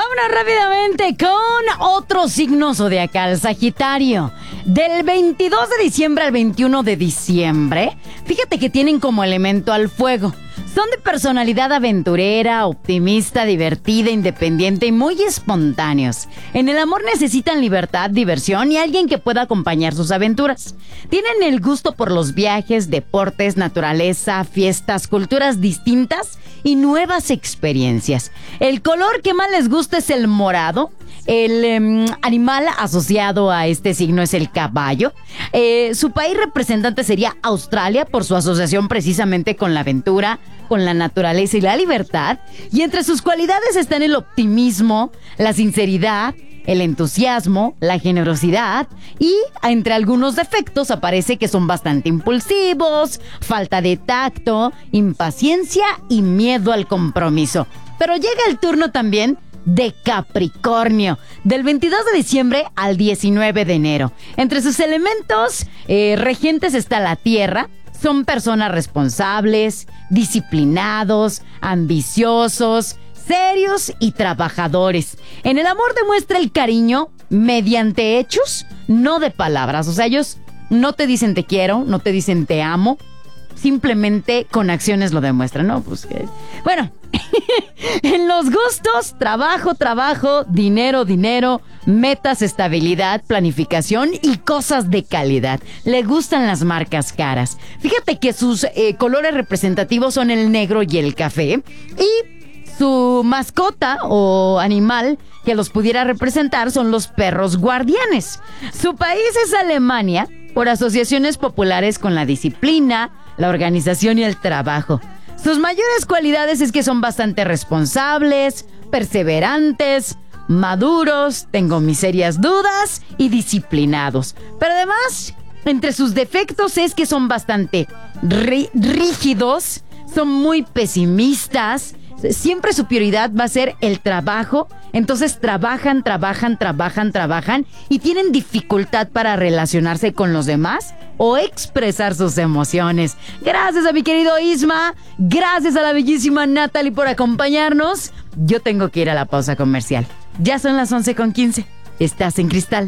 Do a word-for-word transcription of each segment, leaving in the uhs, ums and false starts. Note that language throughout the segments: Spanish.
Vámonos rápidamente con otro signo zodiacal, Sagitario. Del veintidós de diciembre al veintiuno de diciembre, fíjate que tienen como elemento al fuego. Son de personalidad aventurera, optimista, divertida, independiente y muy espontáneos. En el amor necesitan libertad, diversión y alguien que pueda acompañar sus aventuras. Tienen el gusto por los viajes, deportes, naturaleza, fiestas, culturas distintas y nuevas experiencias. El color que más les gusta es el morado. El eh, animal asociado a este signo es el caballo. Eh, su país representante sería Australia por su asociación precisamente con la aventura, con la naturaleza y la libertad. Y entre sus cualidades están el optimismo, la sinceridad, el entusiasmo, la generosidad y entre algunos defectos aparece que son bastante impulsivos, falta de tacto, impaciencia y miedo al compromiso. Pero llega el turno también de Capricornio, del veintidós de diciembre al diecinueve de enero. Entre sus elementos eh, regentes está la tierra. Son personas responsables, disciplinados, ambiciosos, serios y trabajadores. En el amor demuestra el cariño mediante hechos, no de palabras. O sea, ellos no te dicen te quiero, no te dicen te amo, simplemente con acciones lo demuestran, ¿no? Pues que... Bueno, en los gustos, trabajo, trabajo, dinero, dinero, metas, estabilidad, planificación y cosas de calidad. Le gustan las marcas caras. Fíjate que sus eh, colores representativos son el negro y el café. Y su mascota o animal que los pudiera representar son los perros guardianes. Su país es Alemania por asociaciones populares con la disciplina, la organización y el trabajo. Sus mayores cualidades es que son bastante responsables, perseverantes, maduros, tengo mis serias dudas y disciplinados. Pero además, entre sus defectos es que son bastante rí- rígidos, son muy pesimistas. Siempre su prioridad va a ser el trabajo. Entonces trabajan, trabajan, trabajan, trabajan y tienen dificultad para relacionarse con los demás o expresar sus emociones. Gracias a mi querido Isma, gracias a la bellísima Natalie por acompañarnos. Yo tengo que ir a la pausa comercial. Ya son las once con quince. Estás en Cristal.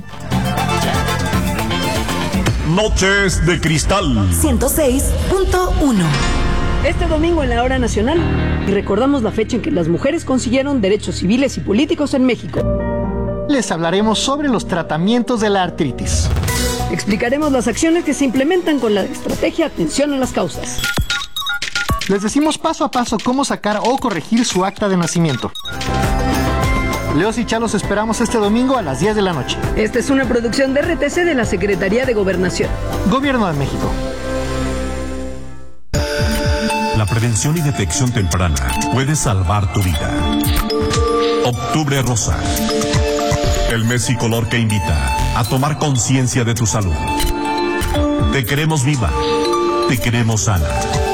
Noches de Cristal. ciento seis punto uno. Este domingo en la Hora Nacional recordamos la fecha en que las mujeres consiguieron derechos civiles y políticos en México. Les hablaremos sobre los tratamientos de la artritis. Explicaremos las acciones que se implementan con la estrategia Atención a las Causas. Les decimos paso a paso cómo sacar o corregir su acta de nacimiento. Leos y Chalos esperamos este domingo a las diez de la noche. Esta es una producción de R T C de la Secretaría de Gobernación. Gobierno de México. La prevención y detección temprana puede salvar tu vida. Octubre Rosa. El mes y color que invita a tomar conciencia de tu salud. Te queremos viva. Te queremos sana.